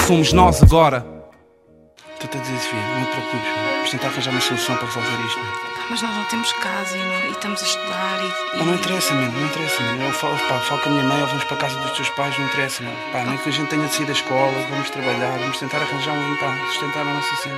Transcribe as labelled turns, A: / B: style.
A: somos nós agora.
B: Estou-te a dizer, Sofia, não te preocupes, vamos tentar arranjar uma solução para resolver isto.
C: Mas nós não temos casa e estamos a estudar e...
B: Não interessa, mano, não interessa, mano. Eu falo com a minha mãe, ou vamos para a casa dos teus pais, não interessa, mano. Pá, nem que a gente tenha de sair da escola, vamos trabalhar, vamos tentar arranjar sustentar a nossa cena.